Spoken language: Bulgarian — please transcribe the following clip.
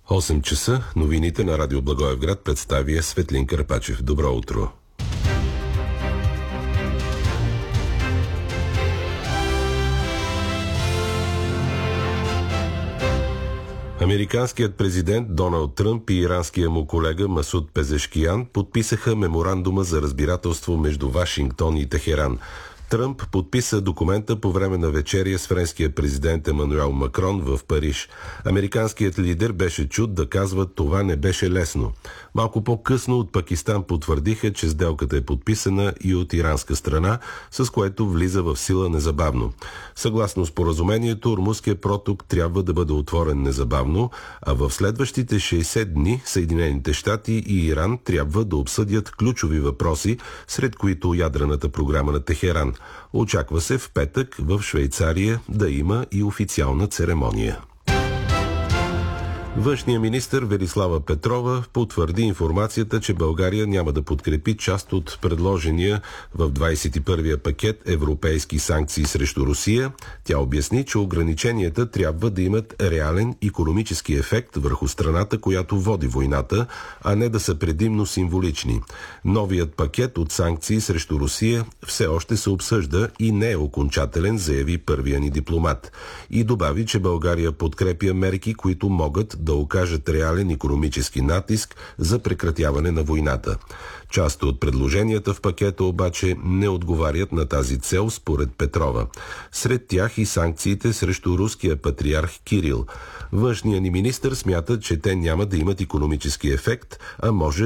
8 часа, новините на Радио Благоевград представя Светлин Карпачев. Добро утро! Американският президент Доналд Тръмп и иранския му колега Масуд Пезешкиян подписаха меморандума за разбирателство между Вашингтон и Техеран. Тръмп подписа документа по време на вечеря с френския президент Емануел Макрон в Париж. Американският лидер беше чут да казва: това не беше лесно. Малко по-късно от Пакистан потвърдиха, че сделката е подписана и от иранска страна, с което влиза в сила незабавно. Съгласно споразумението, Ормузският проток трябва да бъде отворен незабавно, а в следващите 60 дни Съединените щати и Иран трябва да обсъдят ключови въпроси, сред които ядрената програма на Техеран. Очаква се в петък в Швейцария да има и официална церемония. Външният министър Велислава Петрова потвърди информацията, че България няма да подкрепи част от предложения в 21-я пакет европейски санкции срещу Русия. Тя обясни, че ограниченията трябва да имат реален икономически ефект върху страната, която води войната, а не да са предимно символични. Новият пакет от санкции срещу Русия все още се обсъжда и не е окончателен, заяви първия ни дипломат. И добави, че България подкрепя мерки, които могат да окажат реален икономически натиск за прекратяване на войната. Част от предложенията в пакета обаче не отговарят на тази цел, според Петрова. Сред тях и санкциите срещу руския патриарх Кирил. Външният ни министър смята, че те няма да имат икономически ефект, а може